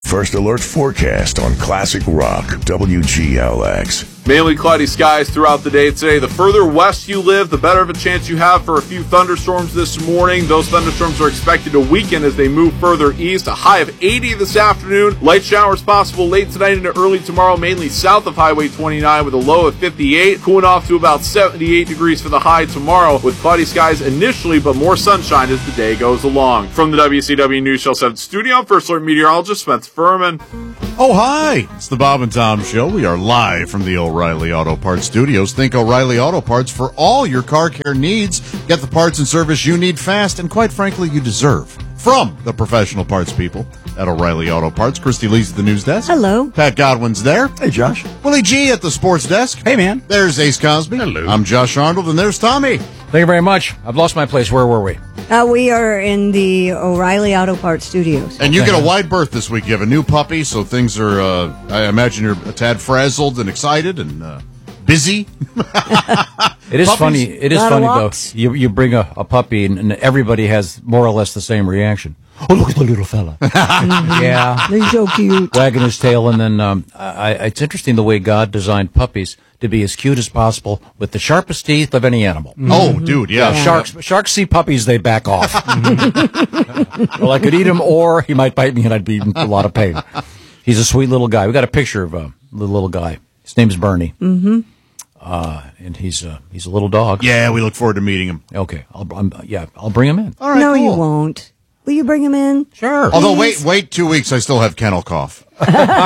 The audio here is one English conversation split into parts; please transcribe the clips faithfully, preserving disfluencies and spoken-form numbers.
First Alert forecast on Classic Rock W G L X. Mainly cloudy skies throughout the day today. The further west you live, the better of a chance you have for a few thunderstorms this morning. Those thunderstorms are expected to weaken as they move further east. A high of eighty this afternoon. Light showers possible late tonight into early tomorrow, mainly south of Highway twenty-nine with a low of fifty-eight. Cooling off to about seventy-eight degrees for the high tomorrow with cloudy skies initially, but more sunshine as the day goes along. From the W C W News Channel seven studio, I'm First Alert meteorologist Spencer Furman. Oh, hi. It's the Bob and Tom Show. We are live from the O'Reilly Auto Parts Studios. Think O'Reilly Auto Parts for all your car care needs. Get the parts and service you need fast and, quite frankly, you deserve. From the professional parts people at O'Reilly Auto Parts. Christy Lee's at the news desk. Hello. Pat Godwin's there. Hey, Josh. Willie G at the sports desk. Hey, man. There's Ace Cosby. Hello. I'm Josh Arnold, and there's Tommy. Thank you very much. I've lost my place. Where were we? Uh, we are in the O'Reilly Auto Parts Studios. And you get a wide berth this week. You have a new puppy, so things are, uh, I imagine you're a tad frazzled and excited and uh, busy. It is Puppies? funny. It is Lot of funny, though. walks. You, you bring a, a puppy, and, and everybody has more or less the same reaction. Oh, look at the little fella. Yeah. They're so cute. Wagging his tail. And then um, I, I, it's interesting the way God designed puppies to be as cute as possible with the sharpest teeth of any animal. Oh, dude, yeah. Yeah, Sharks sharks see puppies, they back off. Well, I could eat him, or he might bite me, and I'd be in a lot of pain. He's a sweet little guy. We got a picture of a little, little guy. His name's Bernie. Mm-hmm. Uh, and he's uh, he's a little dog. Yeah, we look forward to meeing him. Okay, I'll I'm, yeah, I'll bring him in. All right, no, cool. you won't. Will you bring him in? Sure. Although, wait, wait two weeks, I still have kennel cough. So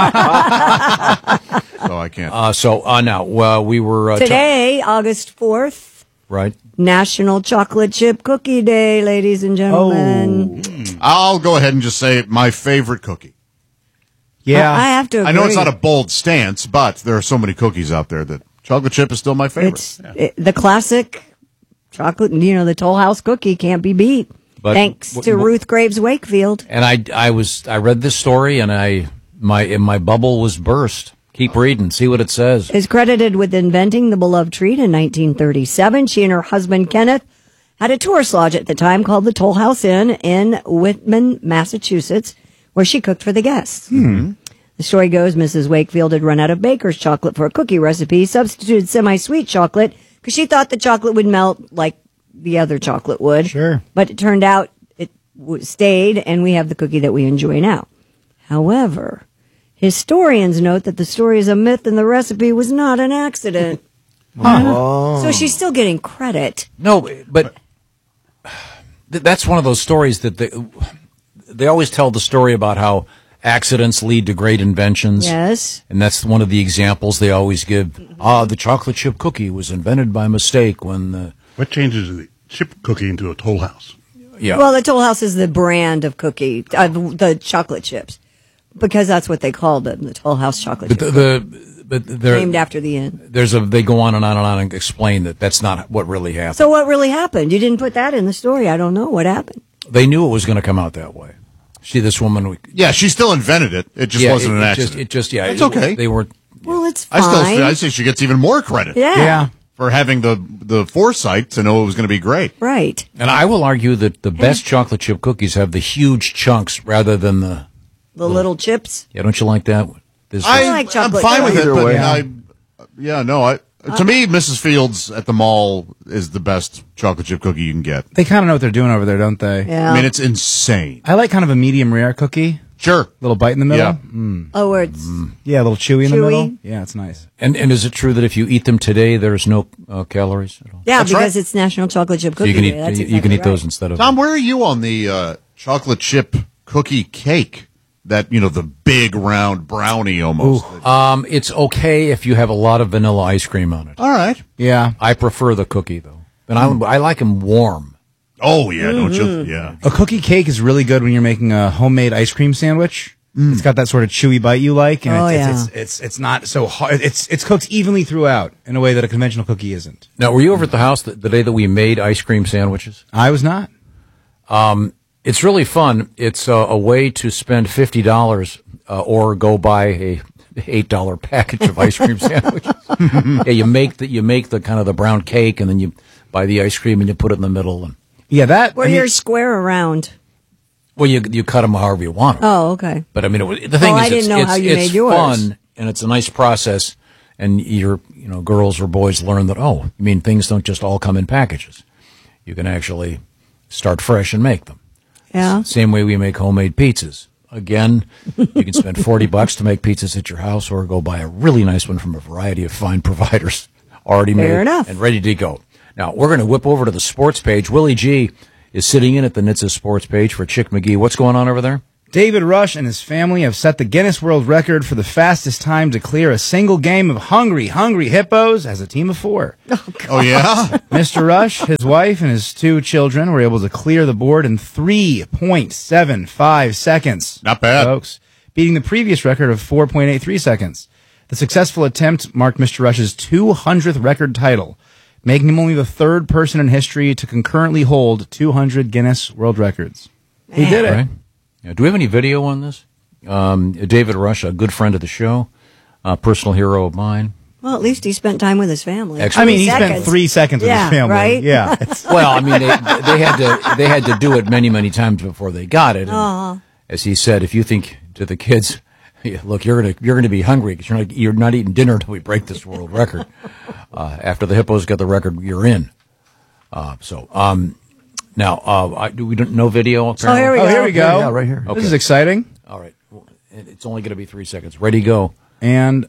I can't. Uh, so uh, now uh, we were uh, Today, August fourth, ta- right. National Chocolate Chip Cookie Day, ladies and gentlemen. I'll go ahead and just say my favorite cookie. Yeah. I, I have to agree. I know it's not a bold stance, but there are so many cookies out there that chocolate chip is still my favorite. It's it, the classic chocolate, you know, the Toll House cookie can't be beat. But Thanks w- to w- Ruth Graves Wakefield. And I I was I read this story, and I my and my bubble was burst. Keep reading, see what it says. Is credited with inventing the beloved treat in nineteen thirty-seven. She and her husband, Kenneth, had a tourist lodge at the time called the Toll House Inn in Whitman, Massachusetts, where she cooked for the guests. Hmm. The story goes Missus Wakefield had run out of baker's chocolate for a cookie recipe, substituted semi-sweet chocolate because she thought the chocolate would melt like the other chocolate would. Sure. But it turned out it w- stayed, and we have the cookie that we enjoy now. However, historians note that the story is a myth and the recipe was not an accident. So she's still getting credit. No, but th- that's one of those stories that they, they always tell the story about how accidents lead to great inventions. Yes. And that's one of the examples they always give. Ah, the chocolate chip cookie was invented by mistake when the What changes the chip cookie into a Toll House? yeah. Well, the Toll House is the brand of cookie, uh, the, the chocolate chips, because that's what they called them, the Toll House chocolate but chips, the, the but they're, named after the inn. there's a they go on and on and on and explain that that's not what really happened. So what really happened? You didn't put that in the story. I don't know what happened. They knew it was going to come out that way. See, this woman. We, Yeah, she still invented it. It just yeah, wasn't it, an it accident. Just, it just yeah. It's it- okay. They were. Well, it's I fine. still I say she gets even more credit yeah. Yeah. for having the the foresight to know it was going to be great. Right. And I will argue that the best chocolate chip cookies have the huge chunks rather than the. The little chips. Yeah, don't you like that? This I like chocolate I'm fine with it, Either but way. I, yeah, no, I. To me, Missus Fields at the mall is the best chocolate chip cookie you can get. They kind of know what they're doing over there, don't they? Yeah. I mean, it's insane. I like kind of a medium rare cookie. Sure. Little bite in the middle. Yeah. Mm. Oh, where it's Yeah, a little chewy in the Chewy. middle. Yeah, it's nice. and and is it true that if you eat them today, there's no uh, calories at all? yeah, That's because right. it's National Chocolate Chip So Cookie you can Day. eat That's you, exactly can eat right. those instead of. Tom, where are you on the uh, chocolate chip cookie cake? That, you know, the big round brownie almost. Um, it's okay if you have a lot of vanilla ice cream on it. All right. Yeah. I prefer the cookie though, and I I like them warm. Oh, yeah, don't you? Yeah. A cookie cake is really good when you're making a homemade ice cream sandwich. It's got that sort of chewy bite you like, and Oh, it's, yeah. it's, it's it's it's not so hard. It's it's cooked evenly throughout in a way that a conventional cookie isn't. Now, were you over at the house the, the day that we made ice cream sandwiches? I was not. Um, it's really fun. It's uh, a way to spend fifty dollars uh, or go buy a eight dollar package of ice cream sandwiches. Yeah, you make the you make the kind of the brown cake, and then you buy the ice cream and you put it in the middle. And Yeah, that. Where I mean, you're square around. Well, you you cut them however you want 'em. Oh, okay. But I mean, it, was- the thing Oh, is, I didn't it's, know it's, how you it's made yours. fun and it's a nice process. And your, you know, girls or boys learn that, oh, I mean, things don't just all come in packages. You can actually start fresh and make them. Yeah. Same way we make homemade pizzas. Again, you can spend forty bucks to make pizzas at your house or go buy a really nice one from a variety of fine providers already Fair made enough. and ready to go. Now, we're going to whip over to the sports page. Willie G is sitting in at the N H T S A sports page for Chick McGee. What's going on over there? David Rush and his family have set the Guinness World Record for the fastest time to clear a single game of Hungry, Hungry Hippos as a team of four. Oh, yeah? Mister Rush, his wife, and his two children were able to clear the board in three point seven five seconds. Not bad. Folks, beating the previous record of four point eight three seconds. The successful attempt marked Mister Rush's two hundredth record title, making him only the third person in history to concurrently hold two hundred Guinness World Records. He did it. Right? Yeah, do we have any video on this? Um, David Rush, a good friend of the show, a personal hero of mine. Well, at least he spent time with his family. Excellent. I mean, he Seconds. spent three seconds with Yeah, his family. right? Yeah. It's- Well, I mean, they, they had to they had to do it many many times before they got it. And Uh-huh. as he said, if you think to the kids, "Yeah, look, you're gonna you're gonna be hungry because you're not you're not eating dinner until we break this world record. Uh, after the Hippos get the record, you're in. Uh, so um, now uh, I, do we don't no video? Oh, here we oh, go. here we go. Yeah, right here. This is exciting. All right, well, it- it's only going to be three seconds. Ready, go. And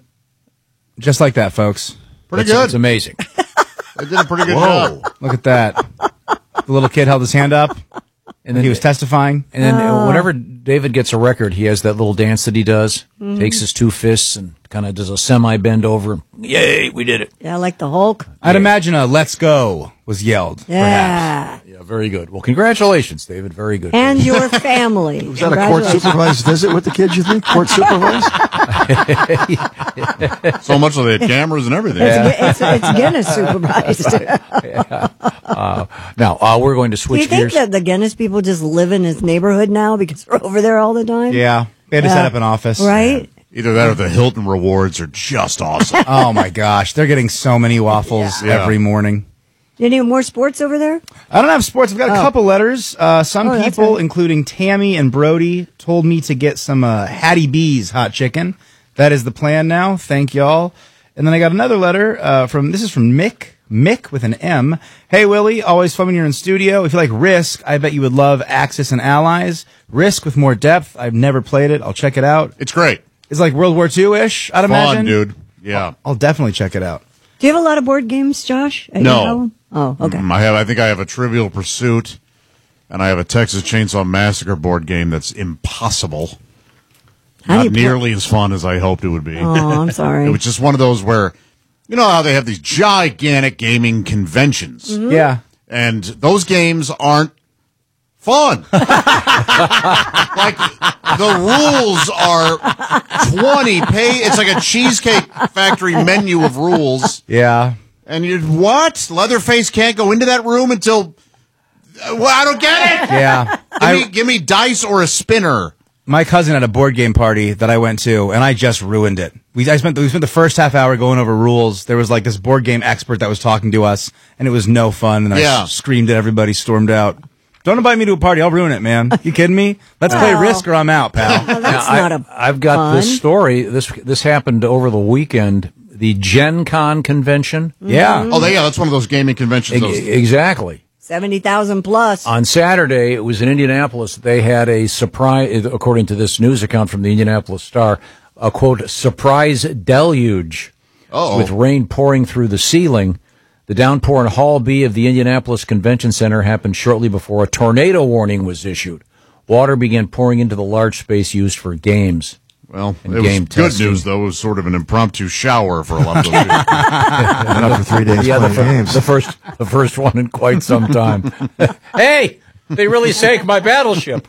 just like that, folks. Pretty It's- good. It's amazing. They did a pretty good Whoa. job. Look at that. The little kid held his hand up. And He was testifying. And then uh, whenever David gets a record, he has that little dance that he does. Takes his two fists and kind of does a semi bend over. Yay, we did it! Yeah, like the Hulk. I'd imagine a "Let's go" was yelled. Yeah. Yeah, very good. Well, congratulations, David. Very good. And your family. Was that a court supervised visit with the kids, you think? Court supervised? So much so they had cameras and everything. It's, it's, it's Guinness supervised. uh, now uh, we're going to Do switch you think gears. that the Guinness people just live in his neighborhood now because they're over there all the time? Yeah. They had to Yeah. set up an office. Right? Either that or the Hilton rewards are just awesome. Oh, my gosh. They're getting so many waffles Yeah. every morning. Any more sports over there? I don't have sports. I've got a Oh. couple letters. Uh, some Oh, that's people, right. including Tammy and Brody, told me to get some uh, Hattie B's hot chicken. That is the plan now. Thank y'all. And then I got another letter uh, from, this is from Mick. Mick with an M. Hey, Willie, always fun when you're in studio. If you like Risk, I bet you would love Axis and Allies. Risk with more depth. I've never played it. I'll check it out. It's great. It's like World War Two-ish, I'd Fun, imagine. dude. Yeah. I'll definitely check it out. Do you have a lot of board games, Josh? at No. your home? Oh, okay. Mm, I have. I think I have a Trivial Pursuit, and I have a Texas Chainsaw Massacre board game that's impossible. How do Not you play- nearly as fun as I hoped it would be. Oh, I'm sorry. It was just one of those where, you know how they have these gigantic gaming conventions, Mm-hmm. Yeah. and those games aren't fun. Like the rules are twenty page. It's like a Cheesecake Factory menu of rules. Yeah. And you what? Leatherface can't go into that room until. Uh, well, I don't get it. Yeah. Give, I, me, give me dice or a spinner. my cousin had a board game party that I went to, and I just ruined it. We I spent we spent the first half hour going over rules. There was like this board game expert that was talking to us, and it was no fun. And then Yeah. I screamed at everybody, stormed out. Don't invite me to a party. I'll ruin it, man. You kidding me? Let's play Oh. Risk or I'm out, pal. Well, that's Now, I, not a I've got fun. this story. This this happened over the weekend. The Gen Con convention. Yeah. Oh, they, yeah, that's one of those gaming conventions. E- Those, exactly. seventy thousand plus. On Saturday, it was in Indianapolis. They had a surprise, according to this news account from the Indianapolis Star, a quote, surprise deluge Uh-oh. with rain pouring through the ceiling. The downpour in Hall B of the Indianapolis Convention Center happened shortly before a tornado warning was issued. Water began pouring into the large space used for games. well, and it was game good testing. news, though. It was sort of an impromptu shower for a lot of those people. Been up for three days Yeah, the, playing fir- games. the first, the first one in quite some time. Hey, they really sank my battleship.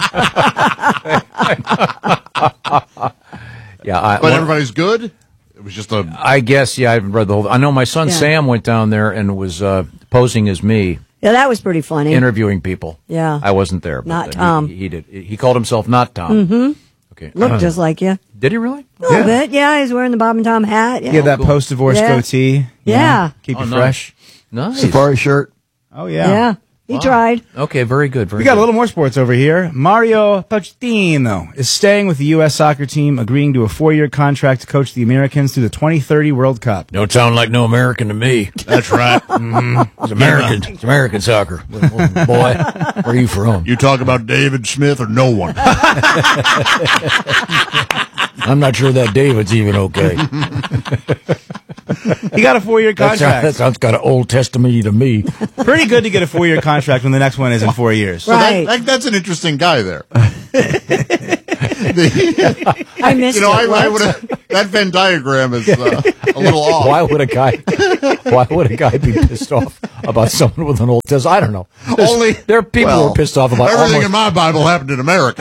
yeah, I, But well, everybody's good? It was just a. I guess. Yeah, I haven't read the whole. I know my son Yeah. Sam went down there and was uh, posing as me, Yeah, that was pretty funny. interviewing people. Yeah. I wasn't there. But Not uh, he- Tom. He, did. He called himself not Tom. Mm-hmm. Okay. Looked just like you. Did he really? A little bit. Yeah, he's wearing the Bob and Tom hat. Yeah. He had that post-divorce Yeah. goatee. you Yeah. know, Keep Oh, you nice. fresh. Nice. Safari shirt. Oh, yeah. Yeah. He tried. Okay, very good. Very We got good. a little more sports over here. Mario Pochettino is staying with the U S soccer team, agreeing to a four-year contract to coach the Americans through the twenty thirty World Cup. Don't sound like no American to me. That's right. Mm-hmm. It's American. It's American soccer. Boy, where are you from? You talk about David Smith or no one. I'm not sure that David's even okay. He got a four-year That, sounds, contract. that sounds kind of Old Testament to me. Pretty good to get a four-year contract when the next one is in four years. So that- Right. that- that's an interesting guy there. I missed You know, it. I, I What? would that Venn diagram is uh, a little off. Why would a guy? Why would a guy be pissed off about someone with an Old Testament? I don't know. There's- Only there are people who well, are pissed off about everything almost, in my Bible happened in America.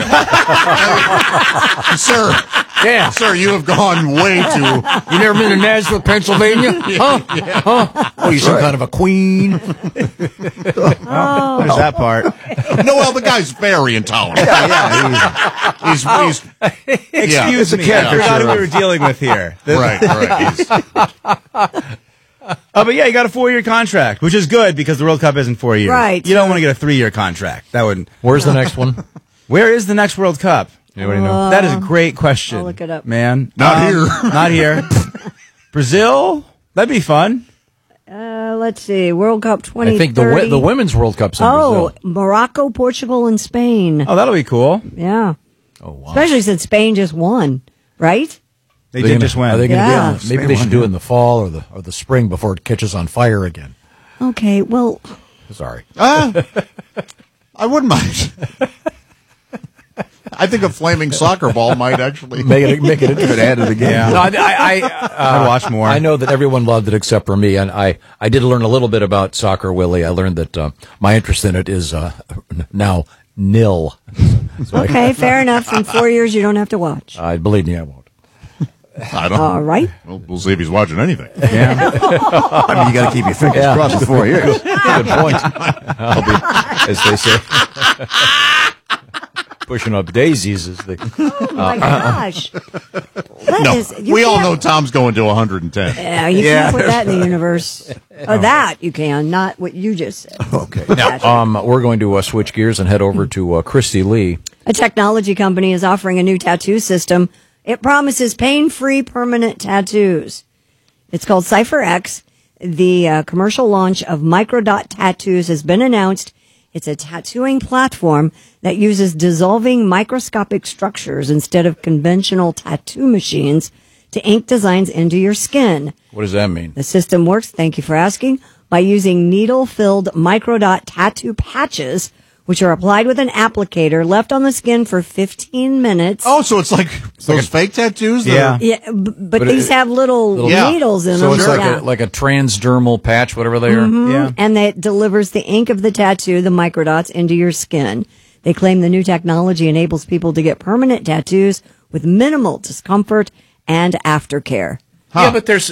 Sir, Yeah. sir, you have gone way too. You never been to Nashville, Pennsylvania? Huh? Huh? Oh, you some kind of a queen? Oh, there's that part. No, well, the guy's very intolerant. he's, he's, he's Excuse yeah. me. I forgot who we were dealing with here. The- Right, right. He's, Oh, but yeah, you got a four-year contract, which is good because the World Cup isn't four years. Right. You don't want to get a three-year contract. That would. Where's the next one? Where is the next World Cup? Anybody know? That is a great question. I'll look it up. Man. Not Um, here. Not here. Brazil? That'd be fun. Uh, let's see. World Cup twenty I think the thirty. wi- the women's World Cup's in Oh, Brazil. Morocco, Portugal, and Spain. Oh, that'll be cool. Yeah. Oh, wow. Especially since Spain just won, right? They Are did gonna- just win. Are they gonna Yeah. do it? Maybe they should do it in the fall or the or the spring before it catches on fire again. Okay, well, Sorry. uh, I wouldn't mind. I think a flaming soccer ball might actually Make it make it interesting. Add it again. Yeah. No, I, I, I, uh, I'd watch more. I know that everyone loved it except for me, and I, I did learn a little bit about soccer, Willie. I learned that uh, my interest in it is uh, now nil. So okay, fair enough. In four years, you don't have to watch. I, I believe me, I won't. I don't. All right. We'll, we'll see if he's watching anything. I mean, you got to keep your fingers Yeah. crossed for four years. Good point. I'll be, as they say, pushing up daisies as they. Oh my gosh. That No, is- you we all can't- know Tom's going to one hundred ten. Yeah, you Yeah. can't put that in the universe. Oh, that you can, not what you just said. Okay. Now, um, we're going to uh, switch gears and head over to uh, Christy Lee. A technology company is offering a new tattoo system. It promises pain-free permanent tattoos. It's called CypherX. The uh, commercial launch of Microdot Tattoos has been announced. It's a tattooing platform that uses dissolving microscopic structures instead of conventional tattoo machines to ink designs into your skin. What does that mean? The system works, thank you for asking, by using needle-filled microdot tattoo patches, which are applied with an applicator left on the skin for fifteen minutes. Oh, so it's like those fake tattoos? that Yeah. are- Yeah, b- but, But these it- have little, little- Yeah. needles in So them. it's like yeah. a like a transdermal patch, whatever they are. Yeah. And that delivers the ink of the tattoo, the microdots, into your skin. They claim the new technology enables people to get permanent tattoos with minimal discomfort and aftercare. Yeah, but there's.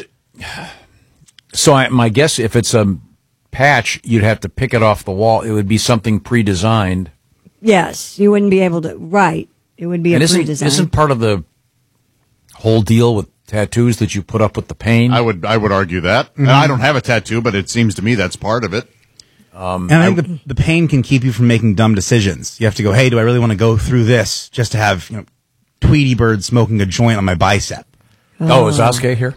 So I, my guess, if it's a patch, you'd have to pick it off the wall. It would be something pre-designed. Yes, you wouldn't be able to. Right, it would be And a isn't pre-design. isn't part of the whole deal with tattoos that you put up with the pain? I would I would argue that. And I don't have a tattoo, but it seems to me that's part of it. And I think the, the pain can keep you from making dumb decisions. You have to go, hey, do I really want to go through this just to have, you know, Tweety Bird smoking a joint on my bicep? oh, is Sasuke here?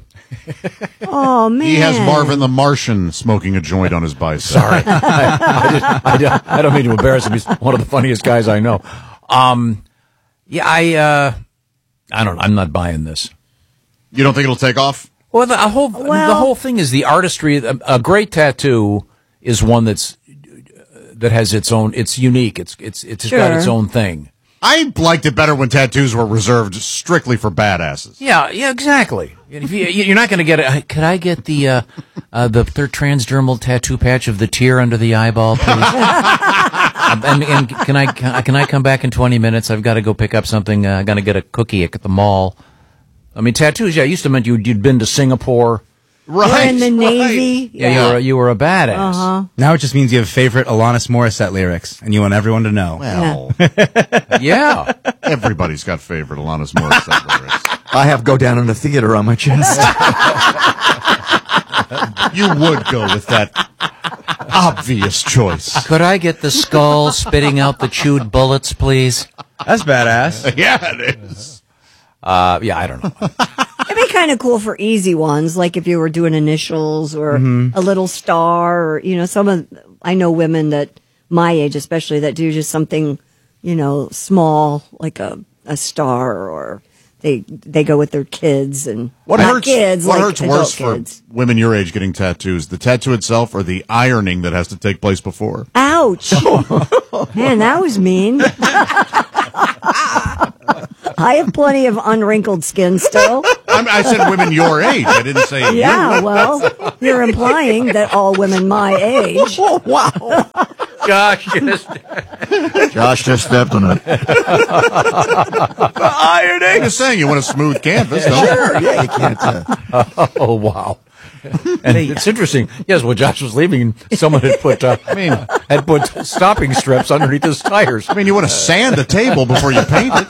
Oh man, He has Marvin the Martian smoking a joint on his bicep. Sorry, I, I, just, I, don't, I don't mean to embarrass him. He's one of the funniest guys I know. Um, yeah, I uh, I don't. I'm not buying this. You don't think it'll take off? Well, the whole Well- the whole thing is the artistry. A, a great tattoo is one that's that has its own. It's unique. It's it's it's got Sure. its own thing. I liked it better when tattoos were reserved strictly for badasses. Yeah, yeah, exactly. If you, you're not going to get it. Could I get the uh, uh, the third transdermal tattoo patch of the tear under the eyeball, please? um, and, and can I can I come back in twenty minutes? I've got to go pick up something. Uh, I got to get a cookie at the mall. I mean, tattoos. Yeah, used to meant you you'd been to Singapore. Right. Or in the Navy. Yeah, you were you were a badass. Uh-huh. Now it just means you have favorite Alanis Morissette lyrics, and you want everyone to know. Well, Yeah. everybody's got favorite Alanis Morissette lyrics. I have Go Down in the Theater on my chest. You would go with that obvious choice. Could I get the skull spitting out the chewed bullets, please? That's badass. Yeah, it is. Uh, yeah, I don't know. It'd be kind of cool for easy ones, like if you were doing initials or Mm-hmm. a little star, or, you know, some of, I know women that, my age especially, that do just something, you know, small, like a, a star, or they they go with their kids and What not hurts? kids, what like hurts adult worse kids. for women your age getting tattoos? The tattoo itself, or the ironing that has to take place before? Ouch. Man, that was mean. I have plenty of unwrinkled skin still. I, I said women your age. I didn't say Yeah, you. well, you're implying that all women my age. Oh, wow. Josh, just, Josh just stepped on it. Ironing. I'm just saying, you want a smooth canvas, don't you? Sure, yeah, you can't. Uh, oh, wow. And it's interesting. Yes, when Josh was leaving, someone had put, uh, I mean, had put stopping strips underneath his tires. I mean, you want to sand a table before you paint it.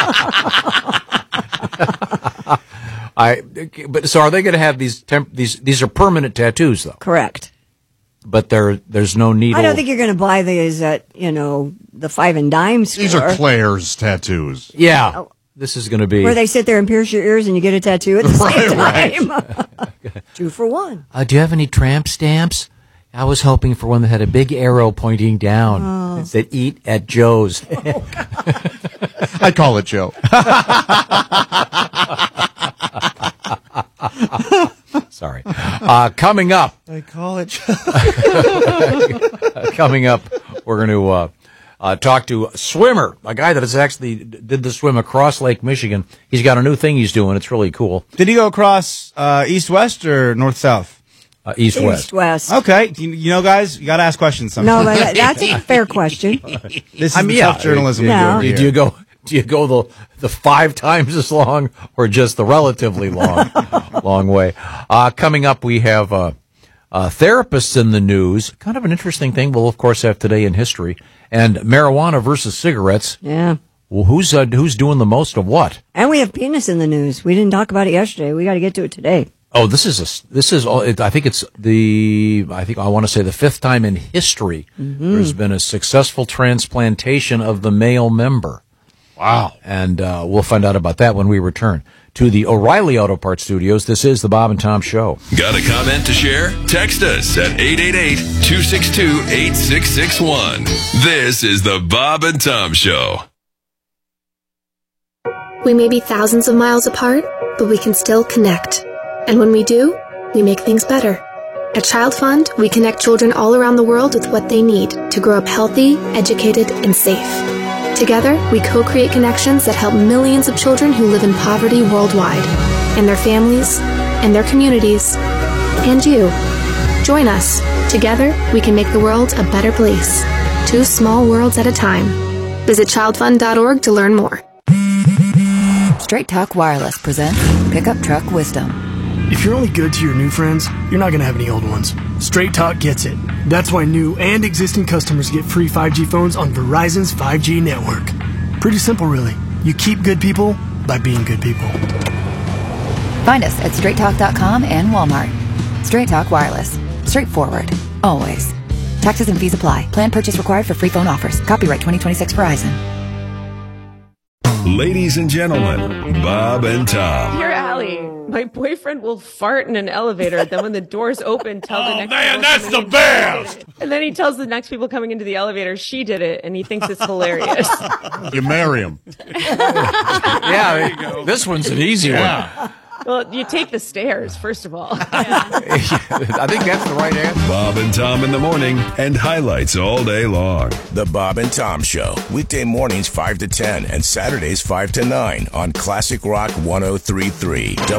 I, but so are they going to have these temp, these, these are permanent tattoos though, Correct. but there, there's no needle. I don't think you're going to buy these at, you know, the five and dime store. These are Claire's tattoos. Yeah. This is going to be. where they sit there and pierce your ears and you get a tattoo at the same time. Two for one. Uh, do you have any tramp stamps? I was hoping for one that had a big arrow pointing down. Oh. That said, "Eat at Joe's." I call it Joe. Sorry. Uh, coming up. I call it. Coming up, we're going to uh, uh, talk to a swimmer, a guy that has actually did the swim across Lake Michigan. He's got a new thing he's doing. It's really cool. Did he go across uh, east-west or north-south? Uh, East-west. East West. Okay. You, you know, guys, you got to ask questions sometimes. No, but that, that's a fair question. This is I mean, the yeah, tough journalism yeah. we do over Do you here. go? Do you go the the five times as long, or just the relatively long, long way? Uh, coming up, we have uh, uh, therapists in the news. Kind of an interesting thing. We'll of course have today in history, and marijuana versus cigarettes. Yeah. Well, who's uh, who's doing the most of what? And we have penis in the news. We didn't talk about it yesterday. We got to get to it today. Oh, this is a this is all. It, I think it's the I think I want to say the fifth time in history there's been a successful transplantation of the male member. Wow. And uh, we'll find out about that when we return to the O'Reilly Auto Parts Studios. This is the Bob and Tom Show. Got a comment to share? Text us at eight eight eight, two six two, eight six six one. This is the Bob and Tom Show. We may be thousands of miles apart, but we can still connect. And when we do, we make things better. At Child Fund, we connect children all around the world with what they need to grow up healthy, educated, and safe. Together, we co-create connections that help millions of children who live in poverty worldwide, and their families, and their communities, and you. Join us. Together, we can make the world a better place. Two small worlds at a time. Visit child fund dot org to learn more. Straight Talk Wireless presents Pickup Truck Wisdom. If you're only good to your new friends, you're not going to have any old ones. Straight Talk gets it. That's why new and existing customers get free five G phones on Verizon's five G network. Pretty simple, really. You keep good people by being good people. Find us at straight talk dot com and Walmart. Straight Talk Wireless. Straightforward. Always. Taxes and fees apply. Plan purchase required for free phone offers. Copyright twenty twenty-six Verizon. Ladies and gentlemen, Bob and Tom. Dear Allie, my boyfriend will fart in an elevator. Then when the doors open, tell the Oh, next man, people that's coming the in- best! And then he tells the next people coming into the elevator she did it, and he thinks it's hilarious. You marry him. Yeah, this one's an easy one. Well, you take the stairs, first of all. I think that's the right answer. Bob and Tom in the morning and highlights all day long. The Bob and Tom Show, weekday mornings five to ten and Saturdays five to nine on Classic Rock one oh three point three